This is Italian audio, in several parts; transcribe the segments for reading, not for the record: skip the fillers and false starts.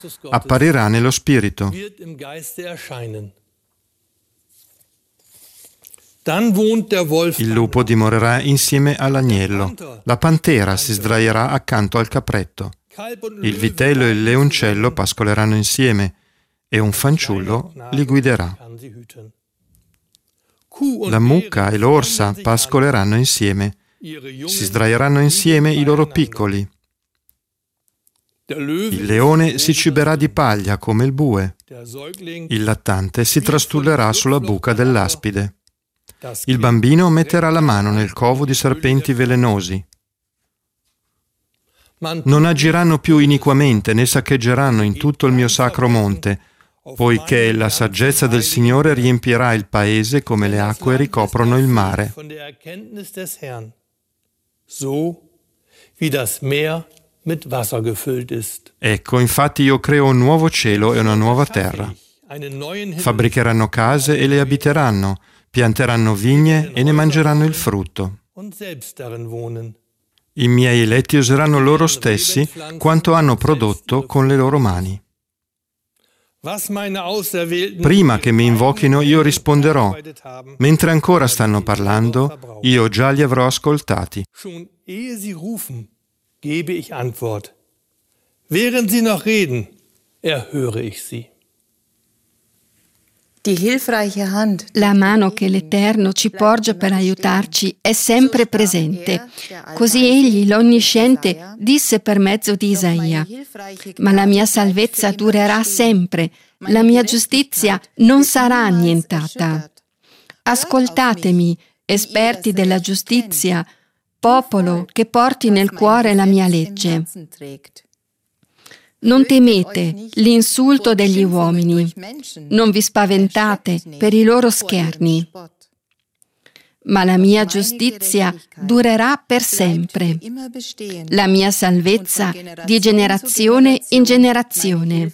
apparirà nello spirito. Il lupo dimorerà insieme all'agnello, la pantera si sdraierà accanto al capretto, il vitello e il leoncello pascoleranno insieme e un fanciullo li guiderà. La mucca e l'orsa pascoleranno insieme, si sdraieranno insieme i loro piccoli. Il leone si ciberà di paglia come il bue, il lattante si trastullerà sulla buca dell'aspide. Il bambino metterà la mano nel covo di serpenti velenosi. Non agiranno più iniquamente né saccheggeranno in tutto il mio sacro monte, poiché la saggezza del Signore riempirà il paese come le acque ricoprono il mare. Ecco, infatti io creo un nuovo cielo e una nuova terra. Fabbricheranno case e le abiteranno, pianteranno vigne e ne mangeranno il frutto. I miei eletti useranno loro stessi quanto hanno prodotto con le loro mani. Prima che mi invochino io risponderò. Mentre ancora stanno parlando, io già li avrò ascoltati. Gebe ich Antwort. Während sie noch reden, erhöre ich sie. La mano che l'Eterno ci porge per aiutarci è sempre presente. Così Egli, l'Onnisciente, disse per mezzo di Isaia: «Ma la mia salvezza durerà sempre, la mia giustizia non sarà annientata». Ascoltatemi, esperti della giustizia, popolo che porti nel cuore la mia legge. Non temete l'insulto degli uomini, non vi spaventate per i loro scherni, ma la mia giustizia durerà per sempre, la mia salvezza di generazione in generazione.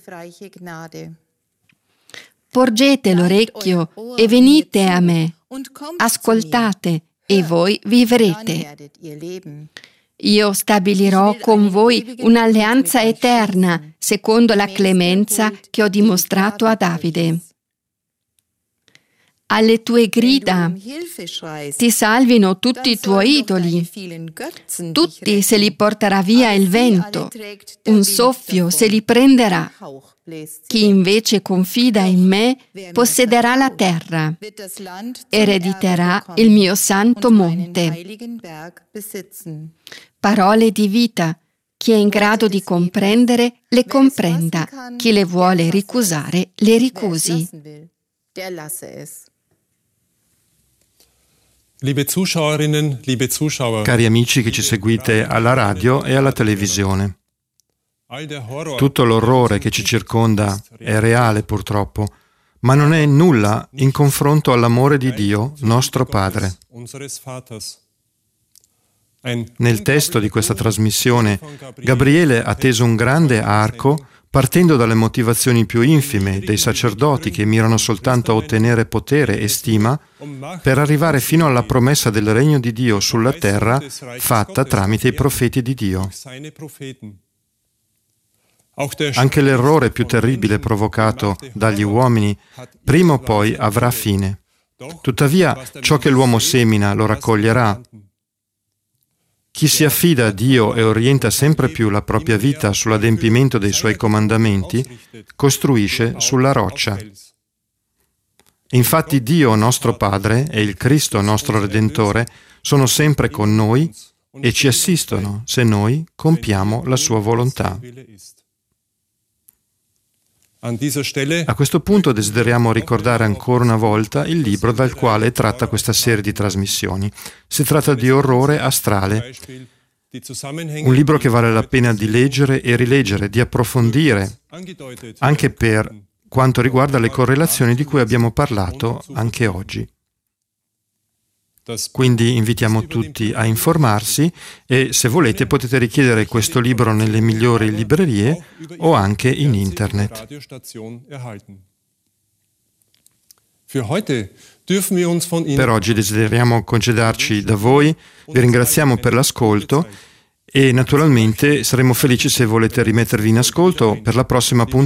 Porgete l'orecchio e venite a me, ascoltate e voi vivrete. Io stabilirò con voi un'alleanza eterna, secondo la clemenza che ho dimostrato a Davide. Alle tue grida ti salvino tutti i tuoi idoli, tutti se li porterà via il vento, un soffio se li prenderà. Chi invece confida in me possederà la terra, erediterà il mio santo monte. Parole di vita. Chi è in grado di comprendere, le comprenda. Chi le vuole ricusare, le ricusi. Cari amici che ci seguite alla radio e alla televisione, tutto l'orrore che ci circonda è reale purtroppo, ma non è nulla in confronto all'amore di Dio, nostro Padre. Nel testo di questa trasmissione, Gabriele ha teso un grande arco partendo dalle motivazioni più infime dei sacerdoti che mirano soltanto a ottenere potere e stima per arrivare fino alla promessa del regno di Dio sulla terra fatta tramite i profeti di Dio. Anche l'errore più terribile provocato dagli uomini prima o poi avrà fine. Tuttavia, ciò che l'uomo semina lo raccoglierà. Chi si affida a Dio e orienta sempre più la propria vita sull'adempimento dei Suoi comandamenti, costruisce sulla roccia. Infatti Dio, nostro Padre, e il Cristo, nostro Redentore, sono sempre con noi e ci assistono se noi compiamo la Sua volontà. A questo punto desideriamo ricordare ancora una volta il libro dal quale tratta questa serie di trasmissioni. Si tratta di Orrore astrale, un libro che vale la pena di leggere e rileggere, di approfondire, anche per quanto riguarda le correlazioni di cui abbiamo parlato anche oggi. Quindi invitiamo tutti a informarsi e se volete potete richiedere questo libro nelle migliori librerie o anche in internet. Per oggi desideriamo congedarci da voi, vi ringraziamo per l'ascolto E naturalmente saremo felici se volete rimettervi in ascolto per la prossima puntata